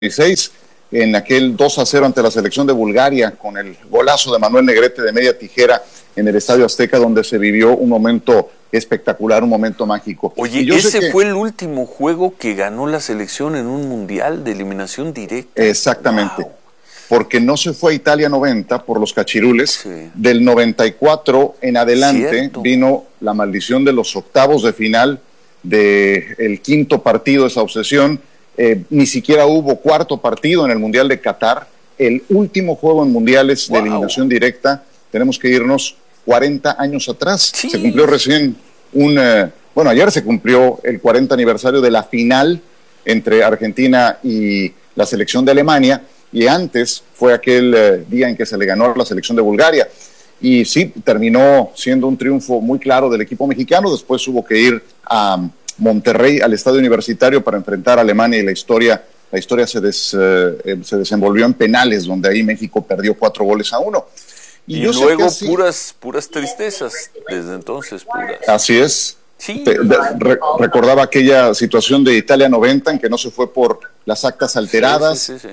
2016, en aquel 2-0 ante la selección de Bulgaria, con el golazo de Manuel Negrete de media tijera en el Estadio Azteca, donde se vivió un momento espectacular, un momento mágico. Oye, ese fue el último juego que ganó la selección en un mundial de eliminación directa. Exactamente. Wow. Porque no se fue a Italia 90 por los cachirules. Sí. Del 94 en adelante Cierto. Vino la maldición de los octavos de final del quinto partido, esa obsesión. Ni siquiera hubo cuarto partido en el Mundial de Qatar. El último juego en mundiales de eliminación directa, tenemos que irnos 40 años atrás. Sí. Se cumplió recién ayer se cumplió el 40 aniversario de la final entre Argentina y la selección de Alemania, y antes fue aquel día en que se le ganó a la selección de Bulgaria. Y sí, terminó siendo un triunfo muy claro del equipo mexicano. Después hubo que ir a Monterrey, al estadio universitario, para enfrentar a Alemania, y la historia se desenvolvió en penales, donde ahí México perdió 4-1. Y luego puras tristezas, desde entonces puras. Así es. Sí. Recordaba aquella situación de Italia 90, en que no se fue por las actas alteradas. Sí.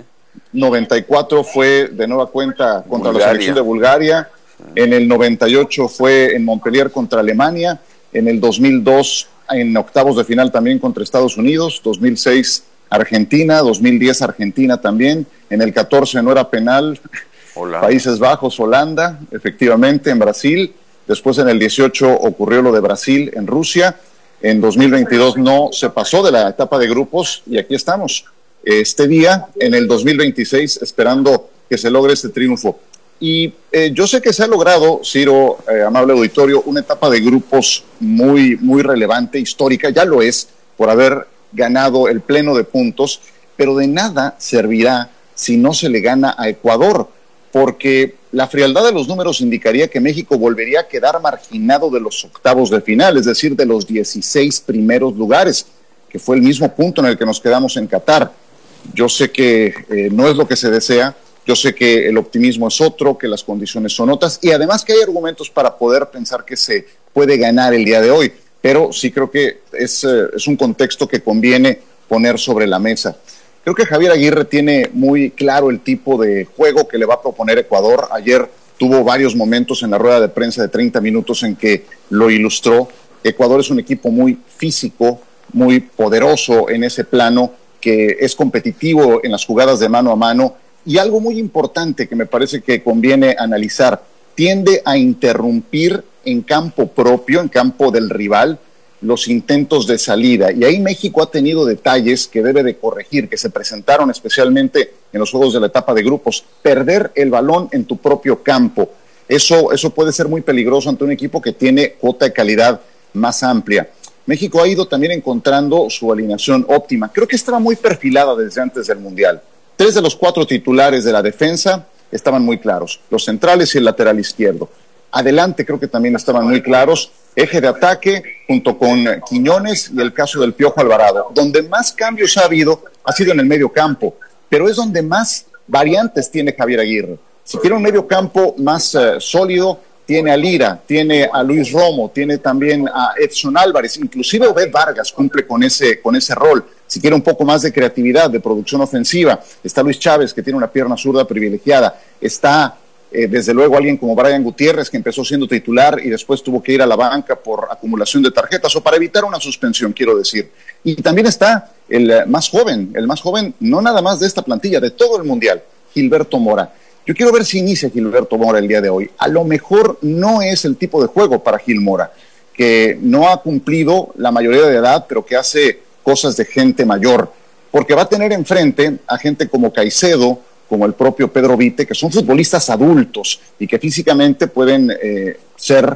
94 fue de nueva cuenta contra la selección de Bulgaria. En el 98 fue en Montpellier contra Alemania. En el 2002 en octavos de final también contra Estados Unidos. 2006 Argentina. 2010 Argentina también. En el 14 no era penal. Holanda. Países Bajos, Holanda, efectivamente, en Brasil. Después en el 18 ocurrió lo de Brasil en Rusia. En 2022 no se pasó de la etapa de grupos, y aquí estamos este día, en el 2026, esperando que se logre este triunfo. Y yo sé que se ha logrado, Ciro, amable auditorio, una etapa de grupos muy, muy relevante, histórica, ya lo es, por haber ganado el pleno de puntos, pero de nada servirá si no se le gana a Ecuador, porque la frialdad de los números indicaría que México volvería a quedar marginado de los octavos de final, es decir, de los 16 primeros lugares, que fue el mismo punto en el que nos quedamos en Qatar. Yo sé que no es lo que se desea, yo sé que el optimismo es otro, que las condiciones son otras, y además que hay argumentos para poder pensar que se puede ganar el día de hoy, pero sí creo que es un contexto que conviene poner sobre la mesa. Creo que Javier Aguirre tiene muy claro el tipo de juego que le va a proponer Ecuador. Ayer tuvo varios momentos en la rueda de prensa de 30 minutos en que lo ilustró. Ecuador es un equipo muy físico, muy poderoso en ese plano, que es competitivo en las jugadas de mano a mano, y algo muy importante que me parece que conviene analizar: tiende a interrumpir en campo propio, en campo del rival, los intentos de salida, y ahí México ha tenido detalles que debe de corregir, que se presentaron especialmente en los juegos de la etapa de grupos. Perder el balón en tu propio campo, eso puede ser muy peligroso ante un equipo que tiene cuota de calidad más amplia. México ha ido también encontrando su alineación óptima. Creo que estaba muy perfilada desde antes del Mundial. 3 de los 4 titulares de la defensa estaban muy claros: los centrales y el lateral izquierdo. Adelante creo que también estaban muy claros. Eje de ataque junto con Quiñones y el caso del Piojo Alvarado. Donde más cambios ha habido ha sido en el medio campo, pero es donde más variantes tiene Javier Aguirre. Si quiere un medio campo más sólido, tiene a Lira, tiene a Luis Romo, tiene también a Edson Álvarez, inclusive Obed Vargas cumple con ese rol. Si quiere un poco más de creatividad, de producción ofensiva, está Luis Chávez, que tiene una pierna zurda privilegiada. Está desde luego alguien como Brian Gutiérrez, que empezó siendo titular y después tuvo que ir a la banca por acumulación de tarjetas, o para evitar una suspensión, quiero decir. Y también está el más joven no nada más de esta plantilla, de todo el Mundial, Gilberto Mora. Yo quiero ver si inicia Gilberto Mora el día de hoy. A lo mejor no es el tipo de juego para Gil Mora, que no ha cumplido la mayoría de edad, pero que hace cosas de gente mayor, porque va a tener enfrente a gente como Caicedo, como el propio Pedro Vite, que son futbolistas adultos y que físicamente pueden ser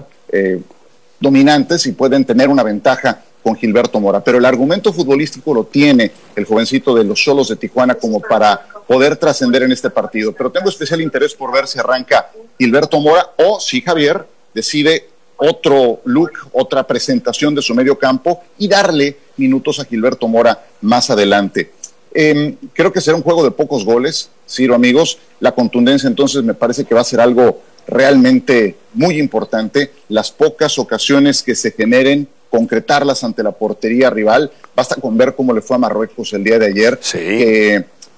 dominantes y pueden tener una ventaja con Gilberto Mora. Pero el argumento futbolístico lo tiene el jovencito de los Xolos de Tijuana como para poder trascender en este partido. Pero tengo especial interés por ver si arranca Gilberto Mora o si Javier decide otro look, otra presentación de su medio campo y darle minutos a Gilberto Mora más adelante. Creo que será un juego de pocos goles, Ciro, amigos. La contundencia entonces me parece que va a ser algo realmente muy importante. Las pocas ocasiones que se generen, concretarlas ante la portería rival. Basta con ver cómo le fue a Marruecos el día de ayer, sí. que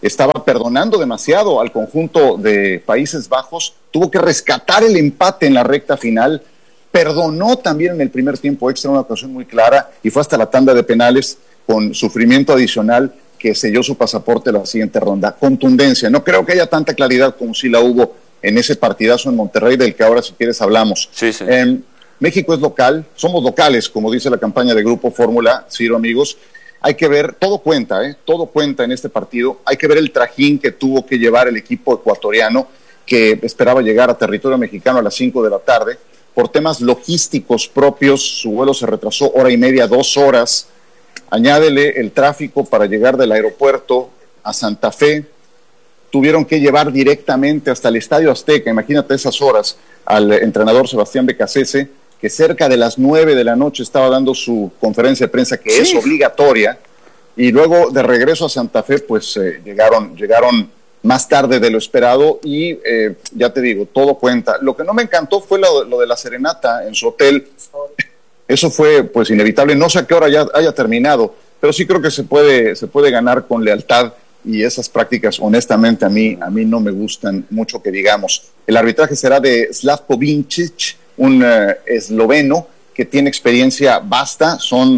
estaba perdonando demasiado al conjunto de Países Bajos, tuvo que rescatar el empate en la recta final, perdonó también en el primer tiempo extra una ocasión muy clara y fue hasta la tanda de penales con sufrimiento adicional que selló su pasaporte la siguiente ronda. Contundencia, no creo que haya tanta claridad como si la hubo en ese partidazo en Monterrey, del que ahora si quieres hablamos. Sí. México es local, somos locales, como dice la campaña de Grupo Fórmula, Ciro, amigos. Hay que ver, todo cuenta en este partido. Hay que ver el trajín que tuvo que llevar el equipo ecuatoriano, que esperaba llegar a territorio mexicano a las 5 de la tarde. Por temas logísticos propios, su vuelo se retrasó 1.5, 2 horas. Añádele el tráfico para llegar del aeropuerto a Santa Fe. Tuvieron que llevar directamente hasta el Estadio Azteca, imagínate esas horas, al entrenador Sebastián Becasese, que cerca de las 9 de la noche estaba dando su conferencia de prensa, que es obligatoria, y luego de regreso a Santa Fe, pues llegaron más tarde de lo esperado, y ya te digo, todo cuenta. Lo que no me encantó fue lo de la serenata en su hotel. Eso fue pues inevitable, no sé a qué hora ya haya terminado, pero sí creo que se puede ganar con lealtad, y esas prácticas honestamente a mí no me gustan mucho, que digamos. El arbitraje será de Slavko Vincic, un esloveno que tiene experiencia vasta, son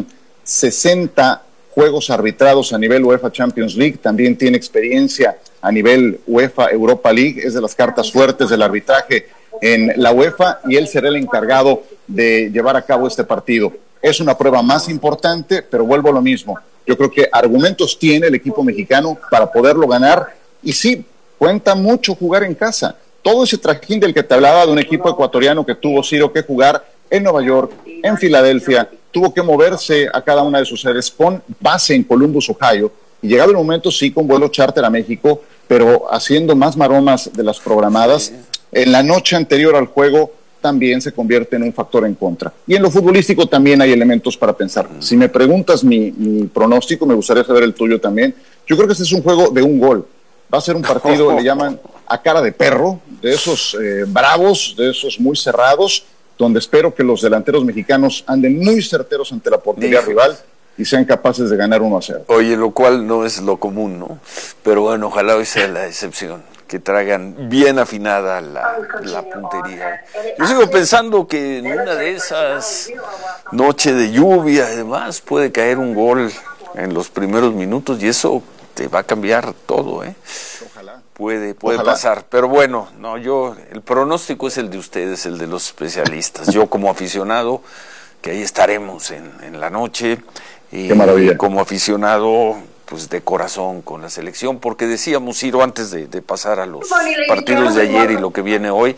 60 juegos arbitrados a nivel UEFA Champions League, también tiene experiencia a nivel UEFA Europa League, es de las cartas fuertes del arbitraje en la UEFA, y él será el encargado de llevar a cabo este partido. Es una prueba más importante, pero vuelvo a lo mismo. Yo creo que argumentos tiene el equipo mexicano para poderlo ganar, y sí, cuenta mucho jugar en casa. Todo ese trajín del que te hablaba de un equipo ecuatoriano que tuvo, Ciro, que jugar en Nueva York, en Filadelfia, tuvo que moverse a cada una de sus sedes con base en Columbus, Ohio, y llegado el momento sí con vuelo charter a México, pero haciendo más maromas de las programadas, en la noche anterior al juego también se convierte en un factor en contra. Y en lo futbolístico también hay elementos para pensar. Si me preguntas mi pronóstico, me gustaría saber el tuyo también. Yo creo que este es un juego de un gol. Va a ser un partido, le llaman a cara de perro, de esos bravos, de esos muy cerrados, donde espero que los delanteros mexicanos anden muy certeros ante la portería rival y sean capaces de ganar 1-0. Oye, lo cual no es lo común, ¿no? Pero bueno, ojalá hoy sea la excepción, que traigan bien afinada la puntería. Yo sigo pensando que en una de esas noches de lluvia y demás puede caer un gol en los primeros minutos, y eso te va a cambiar todo, ¿eh? Ojalá. Puede pasar, pero bueno, no, el pronóstico es el de ustedes, el de los especialistas. Yo como aficionado, que ahí estaremos en la noche, y qué maravilla. Como aficionado, pues de corazón con la selección, porque decíamos, Ciro, antes de pasar a los partidos de ayer y lo que viene hoy,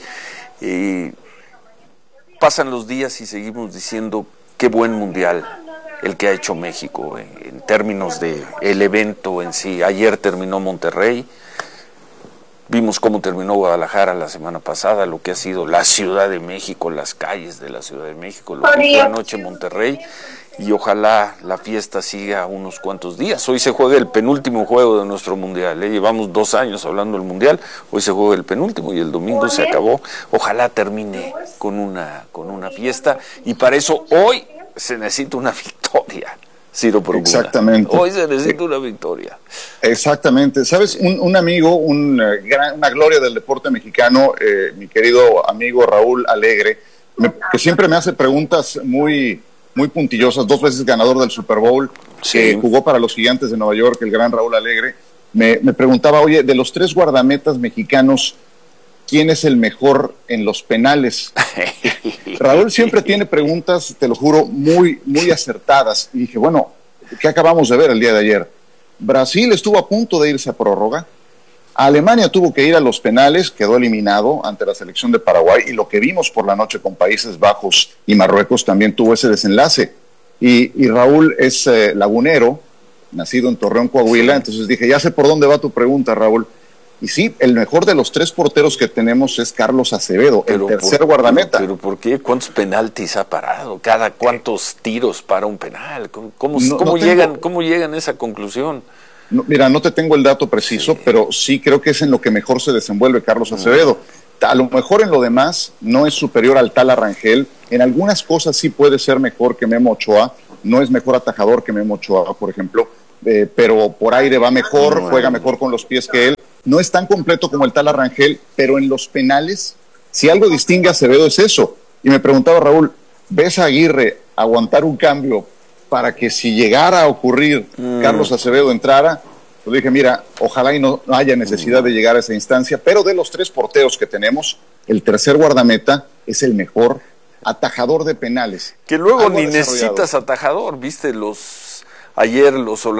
pasan los días y seguimos diciendo qué buen mundial el que ha hecho México en términos de el evento en sí. Ayer terminó Monterrey, vimos cómo terminó Guadalajara la semana pasada, lo que ha sido la Ciudad de México, las calles de la Ciudad de México, lo que fue anoche Monterrey, y ojalá la fiesta siga unos cuantos días. Hoy se juega el penúltimo juego de nuestro mundial, llevamos 2 años hablando del mundial, hoy se juega el penúltimo y el domingo se acabó. Ojalá termine con una fiesta, y para eso hoy se necesita una victoria, Ciro Procuna. Exactamente. Hoy se necesita una victoria. Exactamente. ¿Sabes? Un amigo, una gloria del deporte mexicano, mi querido amigo Raúl Alegre, que siempre me hace preguntas muy, muy puntillosas, 2 veces ganador del Super Bowl, que jugó para los Gigantes de Nueva York, el gran Raúl Alegre, me preguntaba, oye, de los 3 guardametas mexicanos, ¿quién es el mejor en los penales? Raúl siempre tiene preguntas, te lo juro, muy, muy acertadas. Y dije, bueno, ¿qué acabamos de ver el día de ayer? Brasil estuvo a punto de irse a prórroga. Alemania tuvo que ir a los penales, quedó eliminado ante la selección de Paraguay. Y lo que vimos por la noche con Países Bajos y Marruecos también tuvo ese desenlace. Y Raúl es lagunero, nacido en Torreón, Coahuila. Entonces dije, ya sé por dónde va tu pregunta, Raúl. Y sí, el mejor de los 3 porteros que tenemos es Carlos Acevedo, el tercer guardameta. ¿Pero por qué? ¿Cuántos penaltis ha parado? ¿Cada cuántos tiros para un penal? ¿Cómo llegan a esa conclusión? No, mira, no te tengo el dato preciso, pero sí creo que es en lo que mejor se desenvuelve Carlos Acevedo. A lo mejor en lo demás no es superior al Tala Rangel. En algunas cosas sí puede ser mejor que Memo Ochoa. No es mejor atajador que Memo Ochoa, por ejemplo. pero por aire va mejor, juega mejor con los pies que él. No es tan completo como el tal Arrangel, pero en los penales, si algo distingue a Acevedo es eso. Y me preguntaba Raúl, ¿ves a Aguirre aguantar un cambio para que si llegara a ocurrir Carlos Acevedo entrara? Pues dije, mira, ojalá y no haya necesidad de llegar a esa instancia, pero de los 3 porteros que tenemos, el tercer guardameta es el mejor atajador de penales. Que luego ni necesitas atajador, viste ayer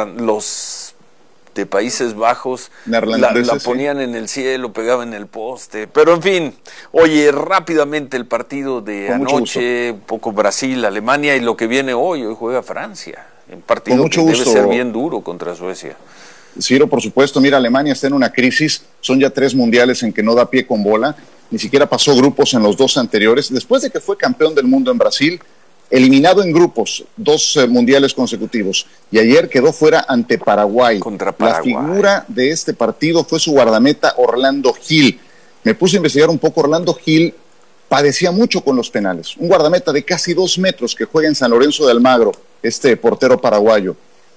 los de Países Bajos la ponían en el cielo, pegaban en el poste, pero en fin, oye, rápidamente el partido de anoche, un poco Brasil, Alemania y lo que viene hoy juega Francia, un partido que debe ser bien duro contra Suecia. Ciro, por supuesto, mira, Alemania está en una crisis, son ya 3 mundiales en que no da pie con bola, ni siquiera pasó grupos en los 2 anteriores, después de que fue campeón del mundo en Brasil, eliminado en grupos, 2 mundiales consecutivos, y ayer quedó fuera ante Paraguay. Contra Paraguay. La figura de este partido fue su guardameta Orlando Gil. Me puse a investigar un poco. Orlando Gil padecía mucho con los penales, un guardameta de casi 2 metros que juega en San Lorenzo de Almagro, este portero paraguayo.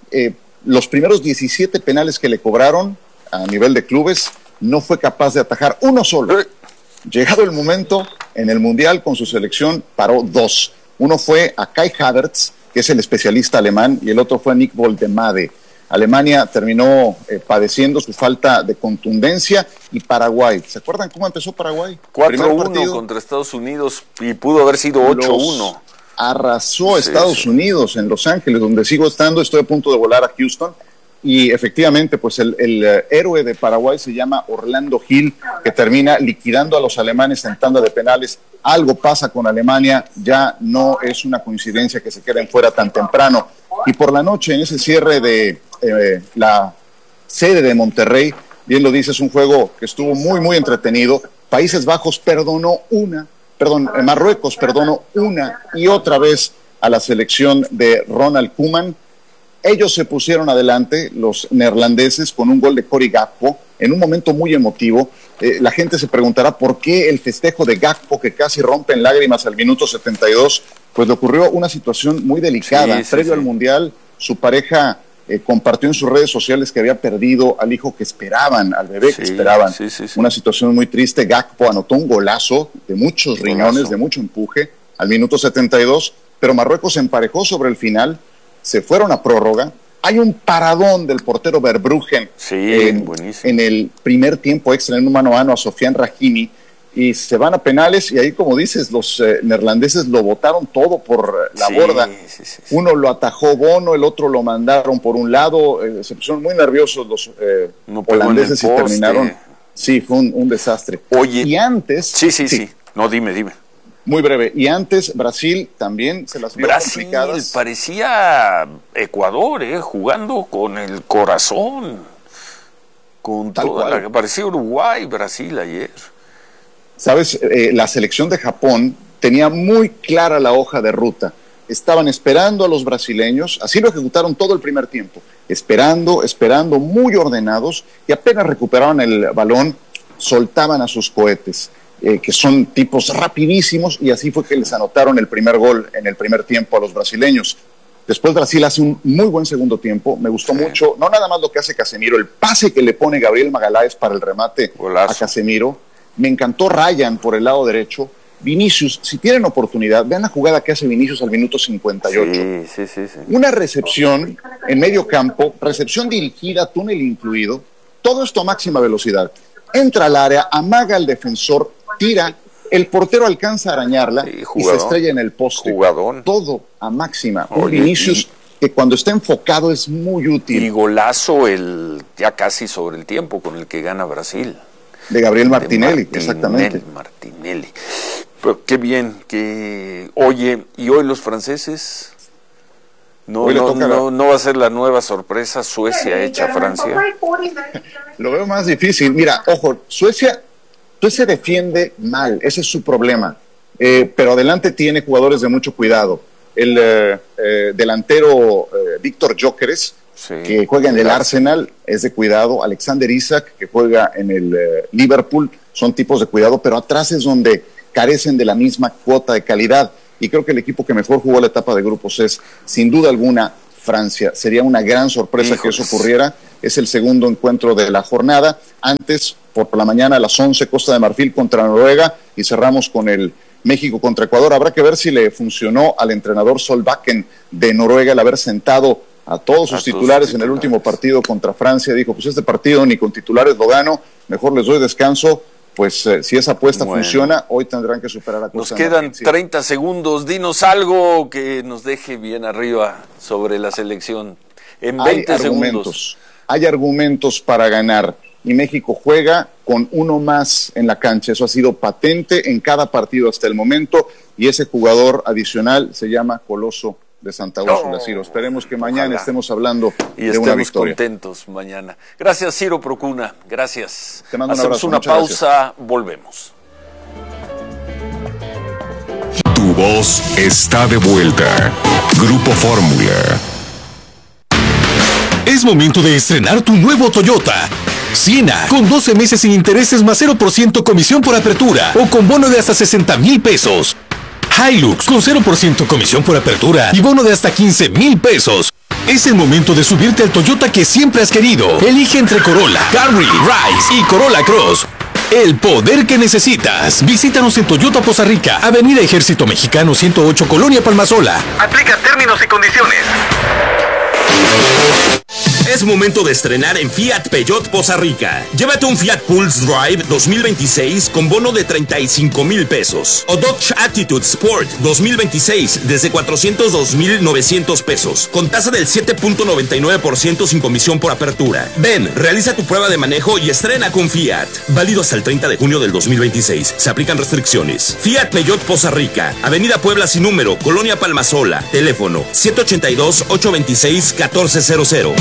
Los primeros 17 penales que le cobraron a nivel de clubes, no fue capaz de atajar uno solo. Llegado el momento, en el Mundial con su selección paró 2. Uno fue a Kai Havertz, que es el especialista alemán, y el otro fue a Nick Woldemade. Alemania terminó padeciendo su falta de contundencia, y Paraguay. ¿Se acuerdan cómo empezó Paraguay? 4-1 contra Estados Unidos y pudo haber sido 8-1. Arrasó a Estados Unidos en Los Ángeles, donde sigo estando, estoy a punto de volar a Houston. Y efectivamente, pues el héroe de Paraguay se llama Orlando Gil, que termina liquidando a los alemanes en tanda de penales. Algo pasa con Alemania, ya no es una coincidencia que se queden fuera tan temprano. Y por la noche, en ese cierre de la sede de Monterrey, bien lo dices, un juego que estuvo muy entretenido. Marruecos perdonó una y otra vez a la selección de Ronald Koeman. Ellos se pusieron adelante, los neerlandeses, con un gol de Cory Gakpo, en un momento muy emotivo. La gente se preguntará por qué el festejo de Gakpo, que casi rompe en lágrimas al minuto 72, pues le ocurrió una situación muy delicada. Previo al Mundial, su pareja compartió en sus redes sociales que había perdido al hijo que esperaban, al bebé que esperaban. Una situación muy triste. Gakpo anotó un golazo de muchos riñones, de mucho empuje, al minuto 72, pero Marruecos se emparejó sobre el final. Se fueron a prórroga. Hay un paradón del portero Verbruggen en el primer tiempo extra, en un mano a mano a Sofiane Rahimi, y se van a penales, y ahí, como dices, los neerlandeses lo botaron todo por la borda. Uno lo atajó Bono, el otro lo mandaron por un lado, se pusieron muy nerviosos los holandeses y terminaron. Sí, fue un desastre. Oye, y antes... No, dime. Muy breve. Y antes Brasil también se las vio complicadas. Brasil parecía Ecuador, jugando con el corazón. Parecía Uruguay, Brasil ayer. Sabes, la selección de Japón tenía muy clara la hoja de ruta. Estaban esperando a los brasileños, así lo ejecutaron todo el primer tiempo. Esperando, muy ordenados, y apenas recuperaban el balón, soltaban a sus cohetes. Que son tipos rapidísimos, y así fue que les anotaron el primer gol en el primer tiempo a los brasileños. Después Brasil hace un muy buen segundo tiempo, me gustó mucho, no nada más lo que hace Casemiro, el pase que le pone Gabriel Magaláes para el remate a Casemiro. Me encantó Ryan por el lado derecho. Vinicius, si tienen oportunidad, vean la jugada que hace Vinicius al minuto 58. Una recepción en medio campo, recepción dirigida, túnel incluido, todo esto a máxima velocidad. Entra al área, amaga al defensor, tira, el portero alcanza a arañarla y se estrella en el poste. Todo a máxima. Un Vinicius que cuando está enfocado es muy útil. Y golazo ya casi sobre el tiempo con el que gana Brasil. De Gabriel Martinelli, exactamente. Martinelli. Pero qué bien que... Oye, ¿y hoy los franceses? No va a ser la nueva sorpresa, Suecia hecha Francia. Lo veo más difícil. Mira, ojo, Suecia defiende mal, ese es su problema. Pero adelante tiene jugadores de mucho cuidado. El delantero Víctor Gyökeres, que juega en el Arsenal, es de cuidado. Alexander Isak, que juega en el Liverpool, son tipos de cuidado, pero atrás es donde carecen de la misma cuota de calidad. Y creo que el equipo que mejor jugó la etapa de grupos es, sin duda alguna, Francia. Sería una gran sorpresa que eso ocurriera. Es el segundo encuentro de la jornada. Antes, por la mañana a las 11, Costa de Marfil contra Noruega, y cerramos con el México contra Ecuador. Habrá que ver si le funcionó al entrenador Solbakken de Noruega el haber sentado a todos sus titulares en el último partido contra Francia. Dijo, pues este partido ni con titulares lo gano, mejor les doy descanso. Pues si esa apuesta funciona, hoy tendrán que superar a Costa. Nos quedan 30 segundos. Dinos algo que nos deje bien arriba sobre la selección. En 20 segundos. Hay argumentos para ganar. Y México juega con uno más en la cancha. Eso ha sido patente en cada partido hasta el momento. Y ese jugador adicional se llama Coloso de Santa Úrsula, Ciro. Esperemos que mañana estemos hablando de una victoria. Contentos mañana. Gracias, Ciro Procuna. Gracias. Te mando un Hacemos abrazo. una pausa. Gracias. Volvemos. Tu voz está de vuelta. Grupo Fórmula. Es momento de estrenar tu nuevo Toyota Siena, con 12 meses sin intereses más 0% comisión por apertura o con bono de hasta 60,000 pesos. Hilux, con 0% comisión por apertura y bono de hasta 15,000 pesos. Es el momento de subirte al Toyota que siempre has querido. Elige entre Corolla, Camry, Rise y Corolla Cross. El poder que necesitas. Visítanos en Toyota Poza Rica, Avenida Ejército Mexicano 108, Colonia Palmasola. Aplica términos y condiciones. Es momento de estrenar en Fiat Peugeot Poza Rica. Llévate un Fiat Pulse Drive 2026 con bono de 35,000 pesos. O Dodge Attitude Sport 2026 desde 402,900 pesos. Con tasa del 7.99% sin comisión por apertura. Ven, realiza tu prueba de manejo y estrena con Fiat. Válido hasta el 30 de junio del 2026. Se aplican restricciones. Fiat Peugeot Poza Rica. Avenida Puebla sin número, Colonia Palmasola. Teléfono 782-826-1400.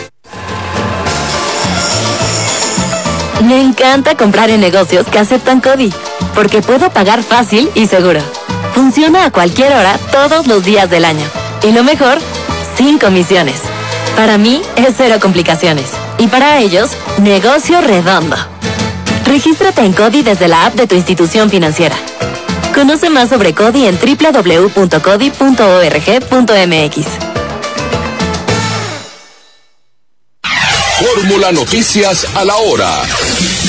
Me encanta comprar en negocios que aceptan CODI, porque puedo pagar fácil y seguro. Funciona a cualquier hora, todos los días del año. Y lo mejor, sin comisiones. Para mí, es cero complicaciones. Y para ellos, negocio redondo. Regístrate en CODI desde la app de tu institución financiera. Conoce más sobre CODI en www.codi.org.mx. Fórmula Noticias a la hora.